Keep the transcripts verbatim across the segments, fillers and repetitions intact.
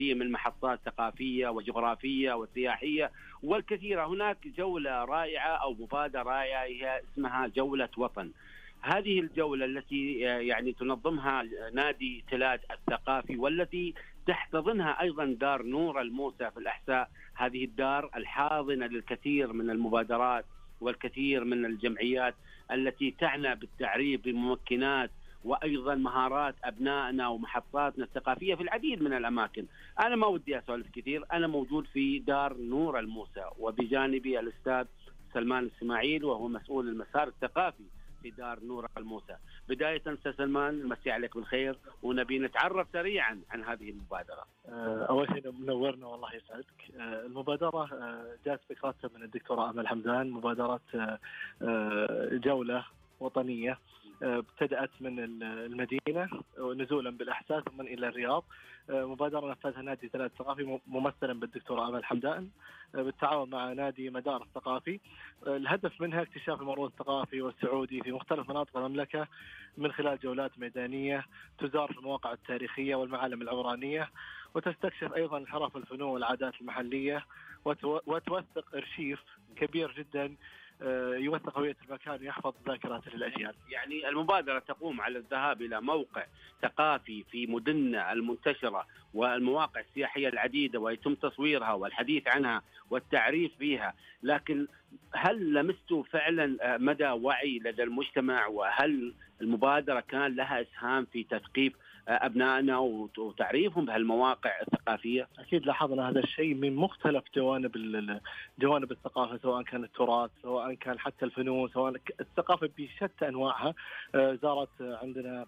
من محطات ثقافية وجغرافية وسياحية والكثيرة. هناك جولة رائعة أو مبادرة رائعة هي اسمها جولة وطن. هذه الجولة التي يعني تنظمها نادي تلاد الثقافي والتي تحتضنها أيضا دار نور الموسى في الأحساء. هذه الدار الحاضنة للكثير من المبادرات والكثير من الجمعيات التي تعنى بالتعريف بممكنات وأيضا مهارات أبنائنا ومحطاتنا الثقافية في العديد من الأماكن. أنا ما ودي أسولف كثير، أنا موجود في دار نور الموسى وبجانبي الأستاذ سلمان السماعيل وهو مسؤول المسار الثقافي في دار نور الموسى. بداية أستاذ سلمان نمسي عليك بالخير ونبي نتعرف سريعا عن هذه المبادرة. أول شيء منورنا والله يسعدك. المبادرة جاءت فكرتها من الدكتورة أمل حمدان، مبادرة جولة وطنية ابتدأت من المدينة ونزولا بالأحساء ثم إلى الرياض. مبادرة نفذها نادي تلاد الثقافي ممثلا بالدكتورة أمل حمدان بالتعاون مع نادي مدار الثقافي. الهدف منها اكتشاف المرور الثقافي والسعودي في مختلف مناطق المملكة من خلال جولات ميدانية تزار في المواقع التاريخية والمعالم العمرانية، وتستكشف أيضا الحرف والفنون والعادات المحلية، وتوثق أرشيف كبير جدا يوثق هوية المكان ويحفظ ذاكرته للأجيال. يعني المبادرة تقوم على الذهاب إلى موقع ثقافي في مدننا المنتشرة والمواقع السياحية العديدة ويتم تصويرها والحديث عنها والتعريف بها، لكن هل لمستوا فعلا مدى وعي لدى المجتمع؟ وهل المبادرة كان لها إسهام في تثقيف أبنائنا وتعريفهم بهالمواقع الثقافية؟ أكيد لاحظنا هذا الشيء من مختلف جوانب جوانب الثقافة، سواء كان التراث، سواء كان حتى الفنون، سواء الثقافة بشتى أنواعها. زارت عندنا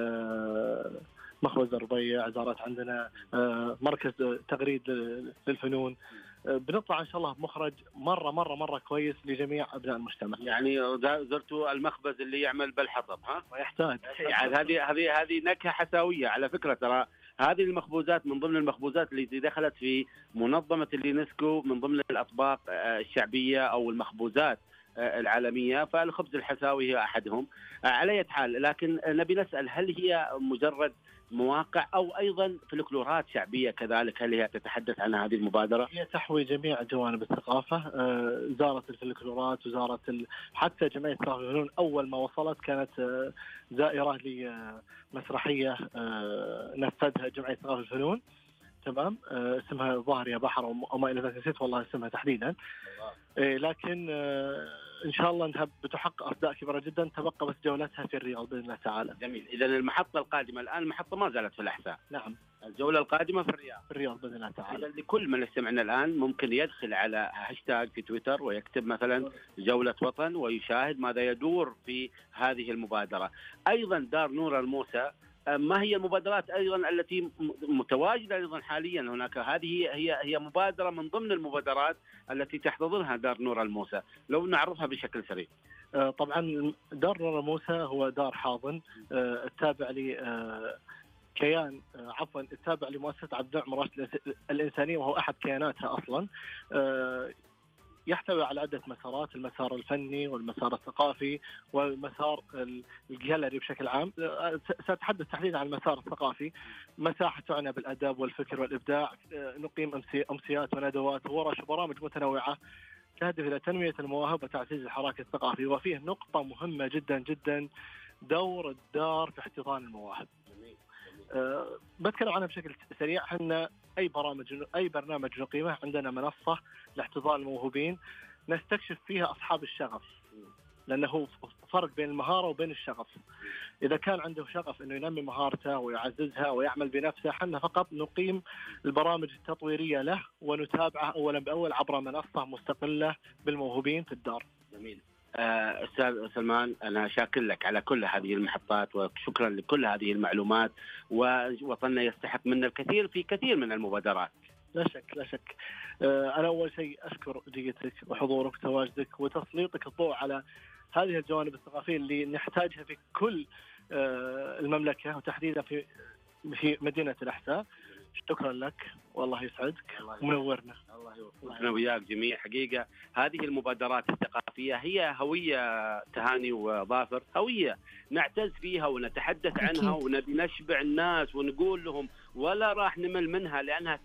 مخبز الربيع، زارت عندنا مركز تغريد للفنون. بنطلع إن شاء الله بمخرج مرة مرة مرة كويس لجميع أبناء المجتمع. يعني زرتوا المخبز اللي يعمل بالحطب ها؟ ويحتاج يعني هذه هذه هذه نكهة حساوية على فكرة. ترى هذه المخبوزات من ضمن المخبوزات التي دخلت في منظمة اليونسكو من ضمن الأطباق الشعبية أو المخبوزات العالمية، فالخبز الحساوي هي أحدهم. على أي حال، لكن نبي نسأل هل هي مجرد مواقع أو أيضا فلكلورات شعبية كذلك؟ هل هي تتحدث عن هذه المبادرة؟ هي تحوي جميع جوانب الثقافة. زارت الفلكلورات وزارت ال... حتى جمعية ثقافة الفنون أول ما وصلت كانت زائرة لمسرحية نفذها جمعية ثقافة الفنون، تمام، اسمها ظاهر يا بحر أو ما إلى ذلك، نسيت والله اسمها تحديدا. لكن إن شاء الله أنها بتحقق أصداء كبيرة جدا. تبقى بس جولتها في الرياض بإذن الله تعالى. جميل. إذا المحطة القادمة الآن، المحطة ما زالت في الأحساء. نعم. الجولة القادمة في الرياض. في الرياض بإذن الله تعالى. إذا لكل من يستمعنا الآن ممكن يدخل على هاشتاج في تويتر ويكتب مثلا جولة وطن ويشاهد ماذا يدور في هذه المبادرة. أيضا دار نور الموسى، ما هي المبادرات أيضا التي متواجدة أيضا حاليا هناك؟ هذه هي هي مبادرة من ضمن المبادرات التي تحتضنها دار نور الموسى، لو نعرفها بشكل سريع. طبعا دار نور الموسى هو دار حاضن التابع ل كيان عفوا التابع لمؤسسة عبد النعم راشد الإنسانية، وهو أحد كياناتها أصلا. يحتوي على عدة مسارات، المسار الفني والمسار الثقافي والمسار الجاليري بشكل عام. سأتحدث تحديدا عن المسار الثقافي. مساحة تعنى بالأدب والفكر والإبداع. نقيم أمسيات وندوات وورش وبرامج متنوعة تهدف إلى تنمية المواهب وتعزيز الحراك الثقافي. وفيه نقطة مهمة جدا جدا، دور الدار في احتضان المواهب. أه بتكلم عنها بشكل سريع. احنا اي برامج اي برنامج نقيمه عندنا منصه لاحتضان الموهوبين نستكشف فيها اصحاب الشغف، لانه فرق بين المهاره وبين الشغف. اذا كان عنده شغف انه ينمي مهارته ويعززها ويعمل بنفسه، احنا فقط نقيم البرامج التطويريه له ونتابعه اولا باول عبر منصه مستقله بالموهوبين في الدار. جميل. أستاذ سلمان، أنا شاكر لك على كل هذه المحطات وشكرا لكل هذه المعلومات، ووطننا يستحق منا الكثير في كثير من المبادرات. لا شك لا شك. أنا أول شيء أشكر جيتك وحضورك وتواجدك وتسليطك الضوء على هذه الجوانب الثقافية اللي نحتاجها في كل المملكة وتحديدا في في مدينة الأحساء. شكرا لك والله يسعدك ومنورنا. الله يوفقنا وياك جميع. حقيقة هذه المبادرات الثقافية هي هوية، تهاني وظافر، هوية نعتز فيها ونتحدث عنها ونبي نشبع الناس ونقول لهم ولا راح نمل منها، لأنها